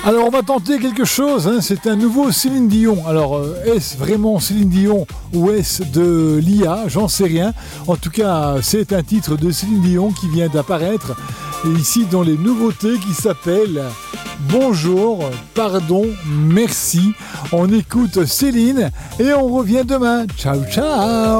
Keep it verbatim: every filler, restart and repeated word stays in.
Alors on va tenter quelque chose, hein. C'est un nouveau Céline Dion. Alors euh, est-ce vraiment Céline Dion ou est-ce de l'I A? J'en sais rien. En tout cas, c'est un titre de Céline Dion qui vient d'apparaître ici dans les nouveautés qui s'appellent Bonjour, pardon, merci. On écoute Céline et on revient demain. Ciao, ciao.